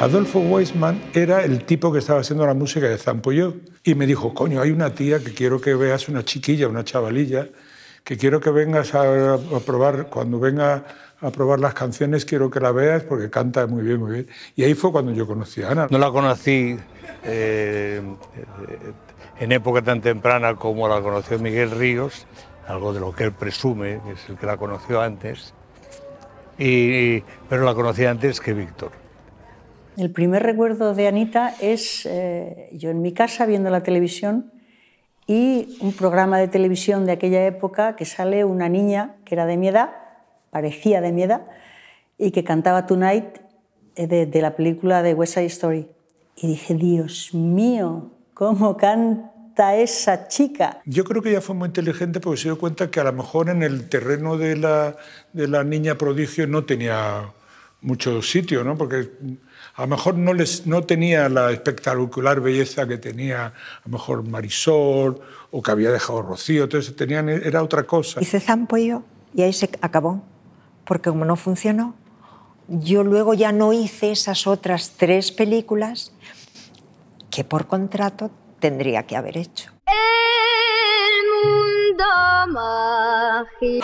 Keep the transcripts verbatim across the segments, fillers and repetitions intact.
Adolfo Weissman era el tipo que estaba haciendo la música de Zampollo y me dijo, coño, hay una tía que quiero que veas, una chiquilla, una chavalilla, que quiero que vengas a, a probar, cuando venga a probar las canciones quiero que la veas porque canta muy bien, muy bien. Y ahí fue cuando yo conocí a Ana. No la conocí eh, en época tan temprana como la conoció Miguel Ríos, algo de lo que él presume, que es el que la conoció antes, y, pero la conocí antes que Víctor. El primer recuerdo de Anita es eh, yo en mi casa viendo la televisión y un programa de televisión de aquella época que sale una niña que era de mi edad, parecía de mi edad, y que cantaba Tonight de, de la película de West Side Story. Y dije, Dios mío, ¿cómo canta esa chica? Yo creo que ella fue muy inteligente porque se dio cuenta que a lo mejor en el terreno de la, de la niña prodigio no tenía mucho sitio, ¿no? Porque a lo mejor no, les, no tenía la espectacular belleza que tenía a lo mejor Marisol o que había dejado Rocío, entonces tenían, era otra cosa. Hice Zampollo y ahí se acabó, porque como no funcionó, yo luego ya no hice esas otras tres películas que por contrato tendría que haber hecho. El mundo mágico.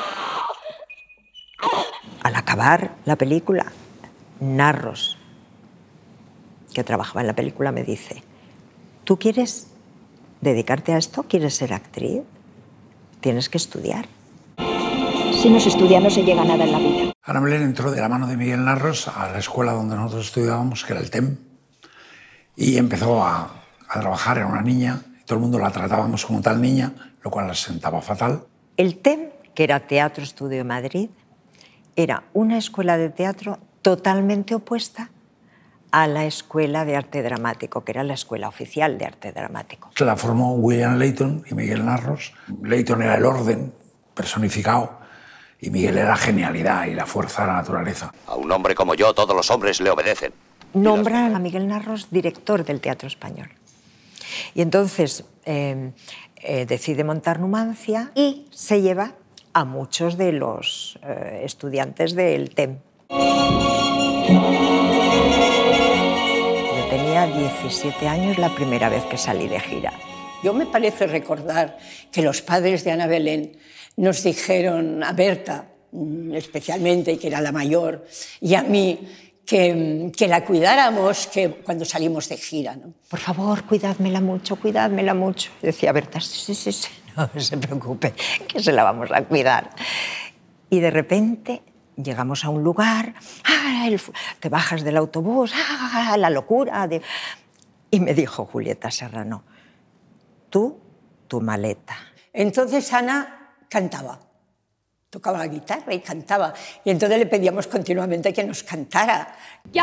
Al acabar la película, Narros, que trabajaba en la película, me dice, ¿tú quieres dedicarte a esto? ¿Quieres ser actriz? Tienes que estudiar. Si no se estudia, no se llega a nada en la vida. Ana Belén entró de la mano de Miguel Narros a la escuela donde nosotros estudiábamos, que era el T E M, y empezó a, a trabajar, era una niña, y todo el mundo la tratábamos como tal niña, lo cual la sentaba fatal. El T E M, que era Teatro Estudio de Madrid, era una escuela de teatro totalmente opuesta a la Escuela de Arte Dramático, que era la escuela oficial de arte dramático. Se la formó William Layton y Miguel Narros. Layton era el orden personificado y Miguel era la genialidad y la fuerza de la naturaleza. A un hombre como yo, todos los hombres le obedecen. Nombran a Miguel Narros director del Teatro Español. Y entonces eh, eh, decide montar Numancia y se lleva a muchos de los eh, estudiantes del T E M. Yo tenía diecisiete años la primera vez que salí de gira. Yo me parece recordar que los padres de Ana Belén nos dijeron a Berta, especialmente, que era la mayor, y a mí, que, que la cuidáramos que cuando salimos de gira, ¿no? Por favor, cuidádmela mucho, cuidádmela mucho. Y decía Berta, sí, sí, sí, no se preocupe, que se la vamos a cuidar. Y de repente llegamos a un lugar, ¡ah, el, te bajas del autobús, ¡ah, la locura! De... Y me dijo Julieta Serrano, tú, tu maleta. Entonces Ana cantaba, tocaba la guitarra y cantaba. Y entonces le pedíamos continuamente que nos cantara. Ya